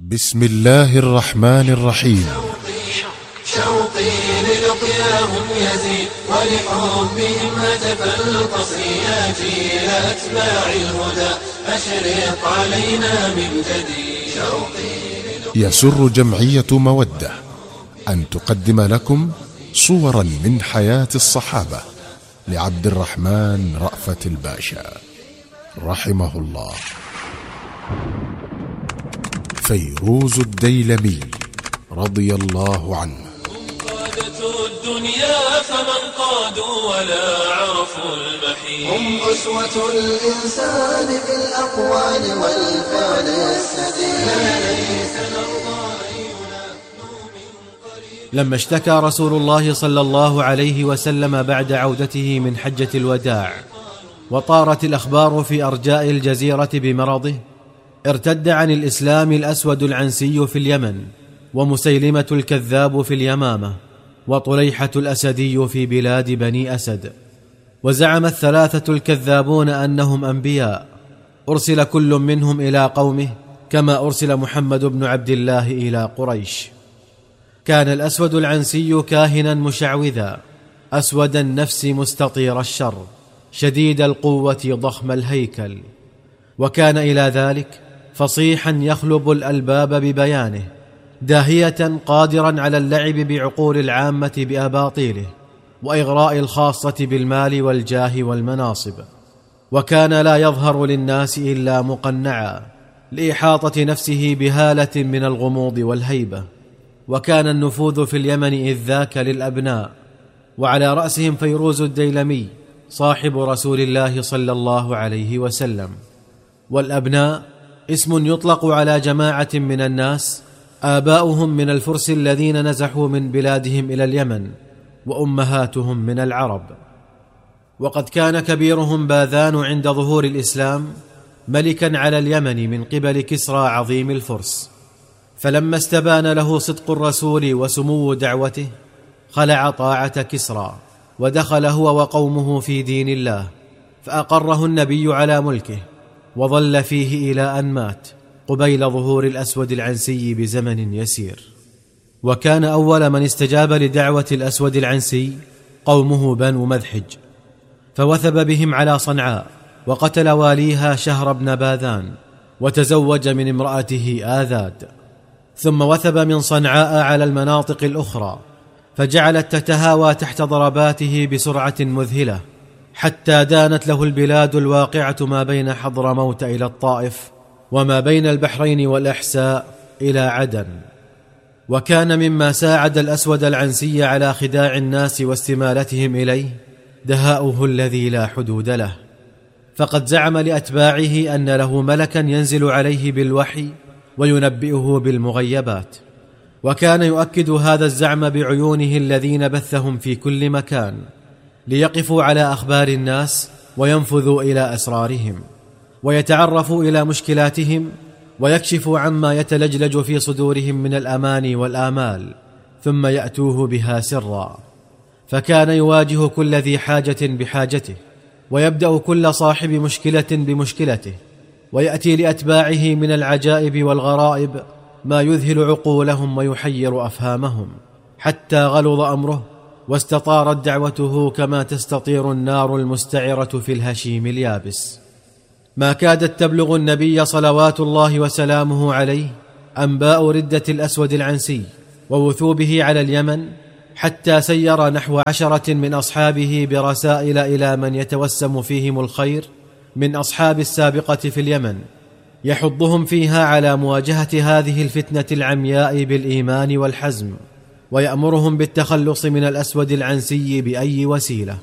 بسم الله الرحمن الرحيم. شوقي للقياهم يزيد ولحبهم هتف القصيات إلى أتباع الهدى أشرق علينا من جديد. يسر جمعية مودة أن تقدم لكم صورا من حياة الصحابة لعبد الرحمن رأفت الباشا رحمه الله. فيروز الديلمي رضي الله عنه. قادة الدنيا فمن قادوا ولا عرفوا المحيط، هم أسوة الإنسان في الأقوال والفعل السديد. ليس نرضى أن ينادوا من قريب. لما اشتكى رسول الله صلى الله عليه وسلم بعد عودته من حجة الوداع وطارت الأخبار في أرجاء الجزيرة بمرضه، ارتد عن الإسلام الأسود العنسي في اليمن، ومسيلمة الكذاب في اليمامة، وطليحة الأسدي في بلاد بني أسد. وزعم الثلاثة الكذابون أنهم أنبياء، أرسل كل منهم إلى قومه كما أرسل محمد بن عبد الله إلى قريش. كان الأسود العنسي كاهنا مشعوذا، أسود النفس مستطير الشر، شديد القوة ضخم الهيكل، وكان إلى ذلك فصيحا يخلب الألباب ببيانه، داهية قادرا على اللعب بعقول العامة بأباطيله، وإغراء الخاصة بالمال والجاه والمناصب. وكان لا يظهر للناس إلا مقنعا لإحاطة نفسه بهالة من الغموض والهيبة. وكان النفوذ في اليمن إذ ذاك للأبناء، وعلى رأسهم فيروز الديلمي صاحب رسول الله صلى الله عليه وسلم. والأبناء اسم يطلق على جماعة من الناس آباؤهم من الفرس الذين نزحوا من بلادهم إلى اليمن، وأمهاتهم من العرب. وقد كان كبيرهم باذان عند ظهور الإسلام ملكا على اليمن من قبل كسرى عظيم الفرس، فلما استبان له صدق الرسول وسمو دعوته خلع طاعة كسرى، ودخل هو وقومه في دين الله، فأقره النبي على ملكه، وظل فيه إلى أن مات قبيل ظهور الأسود العنسي بزمن يسير. وكان أول من استجاب لدعوة الأسود العنسي قومه بنو مذحج، فوثب بهم على صنعاء، وقتل واليها شهر بن باذان، وتزوج من امرأته آذاد. ثم وثب من صنعاء على المناطق الأخرى، فجعلت تتهاوى تحت ضرباته بسرعة مذهلة، حتى دانت له البلاد الواقعة ما بين حضرموت إلى الطائف، وما بين البحرين والأحساء إلى عدن. وكان مما ساعد الأسود العنسي على خداع الناس واستمالتهم إليه دهاؤه الذي لا حدود له، فقد زعم لأتباعه أن له ملكا ينزل عليه بالوحي وينبئه بالمغيبات. وكان يؤكد هذا الزعم بعيونه الذين بثهم في كل مكان، ليقفوا على أخبار الناس وينفذوا إلى أسرارهم، ويتعرفوا إلى مشكلاتهم، ويكشفوا عما يتلجلج في صدورهم من الأماني والآمال، ثم يأتوه بها سرا. فكان يواجه كل ذي حاجة بحاجته، ويبدأ كل صاحب مشكلة بمشكلته، ويأتي لأتباعه من العجائب والغرائب ما يذهل عقولهم ويحير أفهامهم، حتى غلظ أمره واستطارت دعوته كما تستطير النار المستعرة في الهشيم اليابس. ما كادت تبلغ النبي صلوات الله وسلامه عليه أنباء ردة الأسود العنسي ووثوبه على اليمن، حتى سير نحو 10 من أصحابه برسائل إلى من يتوسم فيهم الخير من أصحاب السابقة في اليمن، يحضهم فيها على مواجهة هذه الفتنة العمياء بالإيمان والحزم، ويأمرهم بالتخلص من الأسود العنسي بأي وسيلة.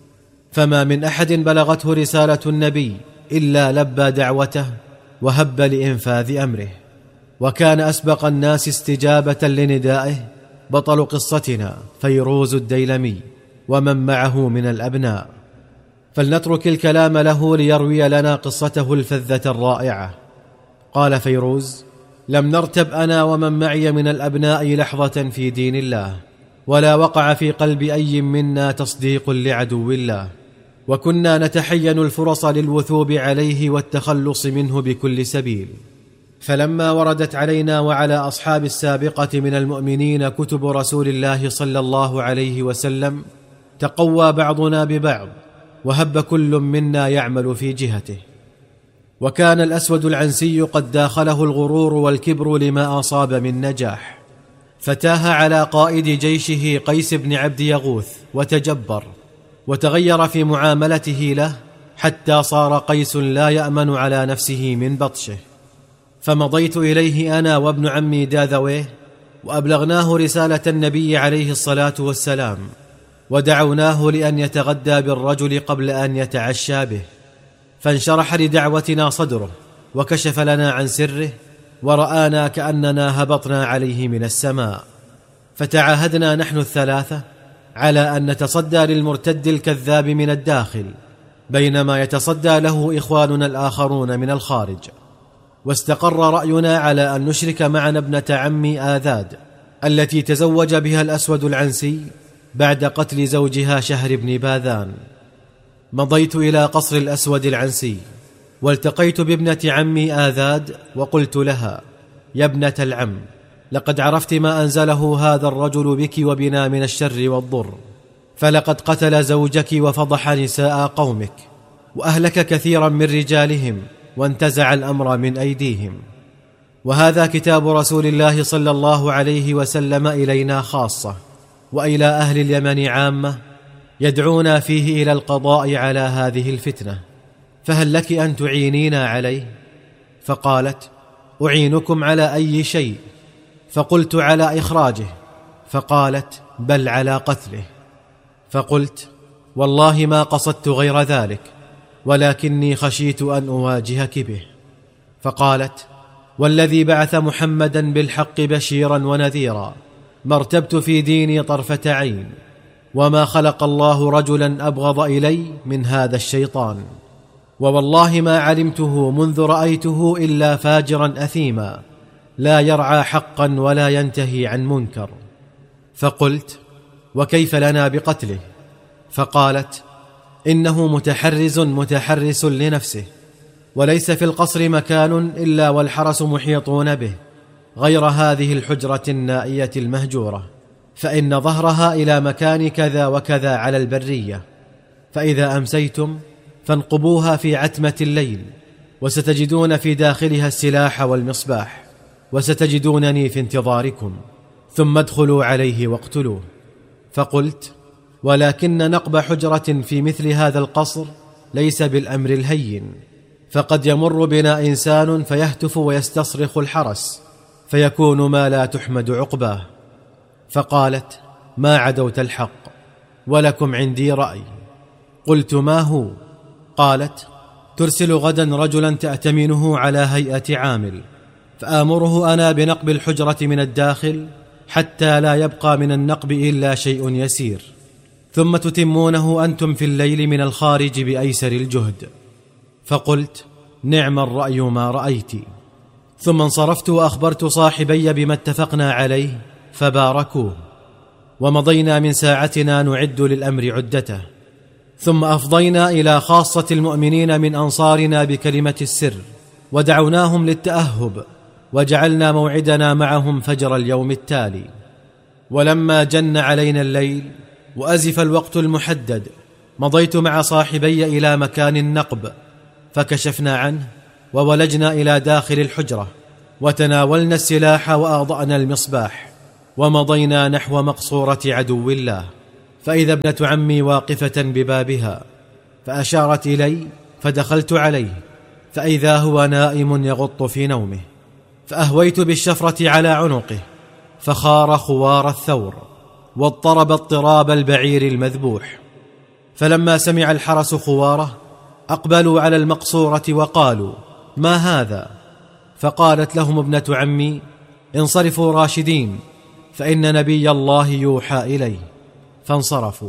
فما من أحد بلغته رسالة النبي إلا لبى دعوته وهب لإنفاذ أمره. وكان أسبق الناس استجابة لندائه بطل قصتنا فيروز الديلمي ومن معه من الأبناء. فلنترك الكلام له ليروي لنا قصته الفذة الرائعة. قال فيروز: لم نرتب أنا ومن معي من الأبناء لحظة في دين الله، ولا وقع في قلب أي منا تصديق لعدو الله، وكنا نتحين الفرص للوثوب عليه والتخلص منه بكل سبيل. فلما وردت علينا وعلى أصحاب السابقة من المؤمنين كتب رسول الله صلى الله عليه وسلم تقوى بعضنا ببعض، وهب كل منا يعمل في جهته. وكان الأسود العنسي قد داخله الغرور والكبر لما أصاب من نجاح، فتاه على قائد جيشه قيس بن عبد يغوث وتجبر، وتغير في معاملته له حتى صار قيس لا يأمن على نفسه من بطشه. فمضيت إليه أنا وابن عمي داذويه، وأبلغناه رسالة النبي عليه الصلاة والسلام، ودعوناه لأن يتغدى بالرجل قبل أن يتعشى به، فانشرح لدعوتنا صدره وكشف لنا عن سره، ورآنا كأننا هبطنا عليه من السماء. فتعاهدنا نحن الثلاثة على أن نتصدى للمرتد الكذاب من الداخل، بينما يتصدى له إخواننا الآخرون من الخارج. واستقر رأينا على أن نشرك معنا ابنة عمي آذاد التي تزوج بها الأسود العنسي بعد قتل زوجها شهر بن باذان. مضيت إلى قصر الأسود العنسي، والتقيت بابنة عمي آذاد، وقلت لها: يا ابنة العم، لقد عرفت ما أنزله هذا الرجل بك وبنا من الشر والضر، فلقد قتل زوجك وفضح نساء قومك، وأهلك كثيرا من رجالهم، وانتزع الأمر من أيديهم. وهذا كتاب رسول الله صلى الله عليه وسلم إلينا خاصة، وإلى أهل اليمن عامة، يدعونا فيه إلى القضاء على هذه الفتنة، فهل لك أن تعينينا عليه؟ فقالت: أعينكم على أي شيء؟ فقلت: على إخراجه. فقالت: بل على قتله. فقلت: والله ما قصدت غير ذلك، ولكني خشيت أن أواجهك به. فقالت: والذي بعث محمدا بالحق بشيرا ونذيرا، ما ارتبت في ديني طرفة عين، وما خلق الله رجلا أبغض إلي من هذا الشيطان، ووالله ما علمته منذ رأيته إلا فاجرا أثيما، لا يرعى حقا ولا ينتهي عن منكر. فقلت: وكيف لنا بقتله؟ فقالت: إنه متحرس لنفسه، وليس في القصر مكان إلا والحرس محيطون به، غير هذه الحجرة النائية المهجورة، فإن ظهرها إلى مكان كذا وكذا على البرية، فإذا أمسيتم فانقبوها في عتمة الليل، وستجدون في داخلها السلاح والمصباح، وستجدونني في انتظاركم، ثم ادخلوا عليه واقتلوه. فقلت: ولكن نقب حجرة في مثل هذا القصر ليس بالأمر الهين، فقد يمر بنا إنسان فيهتف ويستصرخ الحرس، فيكون ما لا تحمد عقباه. فقالت: ما عدوت الحق، ولكم عندي رأي. قلت: ما هو؟ قالت: ترسل غدا رجلا تأتمنه على هيئة عامل، فآمره أنا بنقب الحجرة من الداخل حتى لا يبقى من النقب إلا شيء يسير، ثم تتمونه أنتم في الليل من الخارج بأيسر الجهد. فقلت: نعم الرأي ما رأيت. ثم انصرفت وأخبرت صاحبي بما اتفقنا عليه، فباركوه، ومضينا من ساعتنا نعد للأمر عدته. ثم أفضينا إلى خاصة المؤمنين من أنصارنا بكلمة السر، ودعوناهم للتأهب، وجعلنا موعدنا معهم فجر اليوم التالي. ولما جن علينا الليل وأزف الوقت المحدد، مضيت مع صاحبي إلى مكان النقب، فكشفنا عنه، وولجنا إلى داخل الحجرة، وتناولنا السلاح وأضأنا المصباح، ومضينا نحو مقصورة عدو الله. فإذا ابنة عمي واقفة ببابها، فأشارت إلي، فدخلت عليه، فإذا هو نائم يغط في نومه، فأهويت بالشفرة على عنقه، فخار خوار الثور، واضطرب اضطراب البعير المذبوح. فلما سمع الحرس خواره أقبلوا على المقصورة وقالوا: ما هذا؟ فقالت لهم ابنة عمي: انصرفوا راشدين، فإن نبي الله يوحى إليه. فانصرفوا.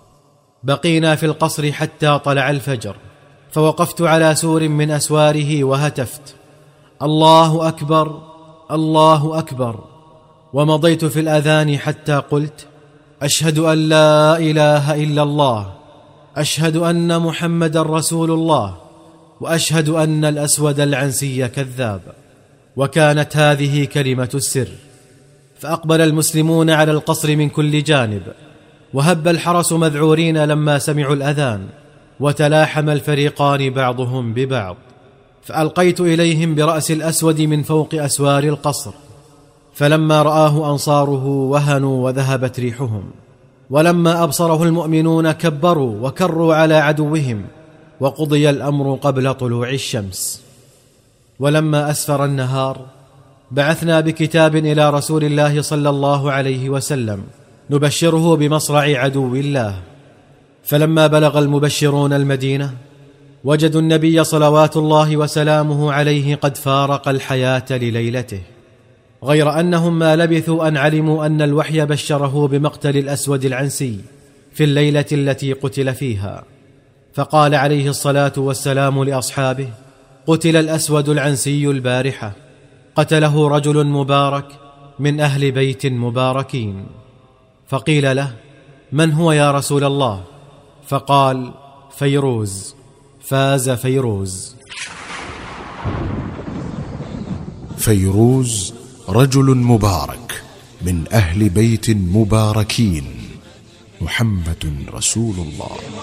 بقينا في القصر حتى طلع الفجر، فوقفت على سور من أسواره وهتفت: الله أكبر، الله أكبر. ومضيت في الأذان حتى قلت: أشهد أن لا إله إلا الله، أشهد أن محمد رسول الله، وأشهد أن الأسود العنسي كذاب. وكانت هذه كلمة السر. فأقبل المسلمون على القصر من كل جانب، وهب الحرس مذعورين لما سمعوا الأذان، وتلاحم الفريقان بعضهم ببعض. فألقيت إليهم برأس الأسود من فوق أسوار القصر، فلما رآه أنصاره وهنوا وذهبت ريحهم. ولما أبصره المؤمنون كبروا وكروا على عدوهم، وقضي الأمر قبل طلوع الشمس. ولما أسفر النهار بعثنا بكتاب إلى رسول الله صلى الله عليه وسلم نبشره بمصرع عدو الله. فلما بلغ المبشرون المدينة وجدوا النبي صلوات الله وسلامه عليه قد فارق الحياة لليلته، غير أنهم ما لبثوا أن علموا أن الوحي بشره بمقتل الأسود العنسي في الليلة التي قتل فيها. فقال عليه الصلاة والسلام لأصحابه: قتل الأسود العنسي البارحة، قتله رجل مبارك من أهل بيت مباركين. فقيل له: من هو يا رسول الله؟ فقال: فيروز، فاز فيروز. فيروز رجل مبارك من أهل بيت مباركين، محمد رسول الله.